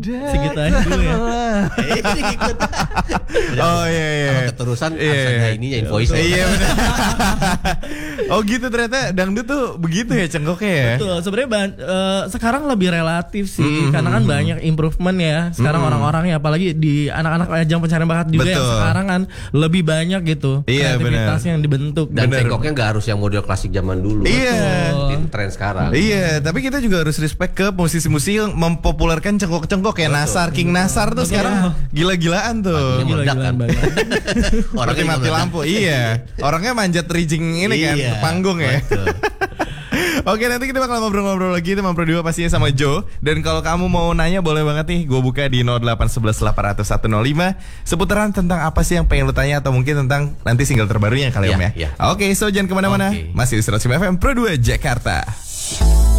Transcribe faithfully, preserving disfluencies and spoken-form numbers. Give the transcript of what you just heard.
Segitu aja dulu ya. Oh iya iya. Kalau keterusan Iya, harus iya. ada ininya invoice. Iya benar. Oh gitu ternyata dangdut tuh begitu ya cengkoknya ya. Betul, sebenarnya ban- eh, sekarang lebih relatif sih, Mm-hmm. karena kan banyak improvement ya. Sekarang orang-orang ya, apalagi di anak-anak ajang pencarian bakat juga yang Betul. sekarang kan lebih banyak gitu Iya, kreativitasnya yang dibentuk. Dan Bener. cengkoknya nggak harus yang model klasik zaman dulu. Iya. Itu tren sekarang. Iya, tapi kita juga harus respect ke musisi-musisi yang mempopulerkan cengkok-cengkok kayak Nasar, King Nasar tuh sekarang gila-gilaan tuh. Paginya Gila-gilaan meledak kan. banget. Seperti juga mati meledak. lampu. Iya. Orangnya manjat rigging ini kan Iya, ke panggung ya. betul. Oke, nanti kita bakal ngobrol-ngobrol lagi teman Pro dua pastinya sama Joe. Dan kalau kamu mau nanya boleh banget nih, gue buka di nol delapan satu satu delapan nol nol satu nol lima seputaran tentang apa sih yang pengen lu tanya atau mungkin tentang nanti single terbarunya kali Iya, Om ya. iya. Oke, so jangan kemana-mana. Oke. Masih di seratus lima F M Pro dua Jakarta.